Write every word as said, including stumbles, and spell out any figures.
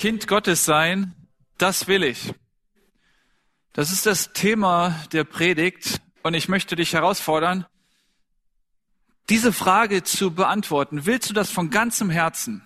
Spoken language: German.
Kind Gottes sein, das will ich. Das ist das Thema der Predigt und ich möchte dich herausfordern, diese Frage zu beantworten. Willst du das von ganzem Herzen?